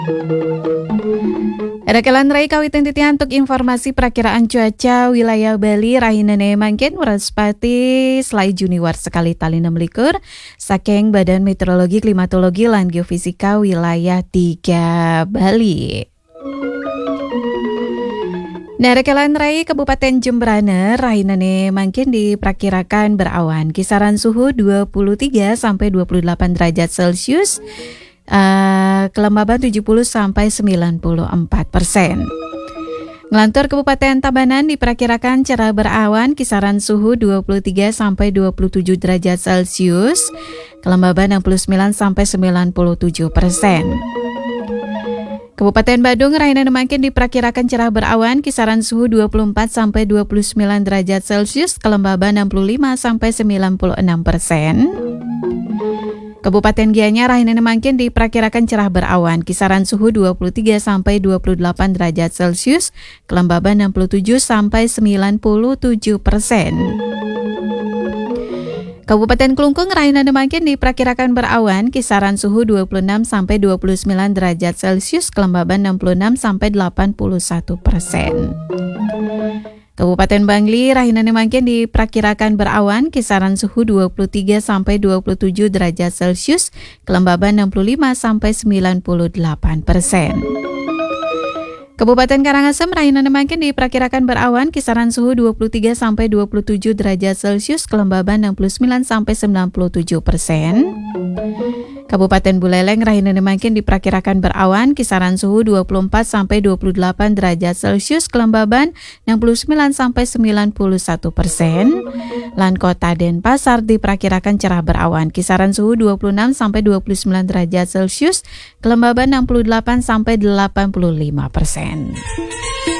Ada kelan rai kawitan titian untuk informasi perakiraan cuaca wilayah Bali rahinane mangkin waraspati selai Juniwar sekali tali 6 saking Badan Meteorologi Klimatologi lan Geofisika wilayah 3 Bali. Narekelan Rai Kabupaten Jembrana rahinane mangkin diperkirakan berawan. Kisaran suhu 23 sampai 28 derajat Celcius. Kelembaban 70 sampai 94%. Ngelantur Kabupaten Tabanan diperkirakan cerah berawan. Kisaran suhu 23 sampai 27 derajat Celcius. Kelembaban 69 sampai 97%. Kabupaten Badung rahinane mangkin diperkirakan cerah berawan, kisaran suhu 24 sampai 29 derajat Celcius, kelembaban 65 sampai 96%. Kabupaten Gianyar rahinane mangkin diperkirakan cerah berawan, kisaran suhu 23 sampai 28 derajat Celcius, kelembaban 67 sampai 97%. Kabupaten Klungkung rahinane mangkin diperkirakan berawan, kisaran suhu 26 sampai 29 derajat Celcius, kelembaban 66 sampai 81%. Kabupaten Bangli rahinane mangkin diperkirakan berawan, kisaran suhu 23 sampai 27 derajat Celcius, kelembaban 65 sampai 98%. Kabupaten Karangasem rahinane mangkin diperkirakan berawan, kisaran suhu 23 sampai 27 derajat Celcius, kelembaban 69 sampai 97%. Kabupaten Buleleng rahinane mangkin diperkirakan berawan, kisaran suhu 24 sampai 28 derajat Celcius, kelembaban 69 sampai 91%. Lan Kota Denpasar diperkirakan cerah berawan, kisaran suhu 26 sampai 29 derajat Celcius, kelembaban 68 sampai 85%.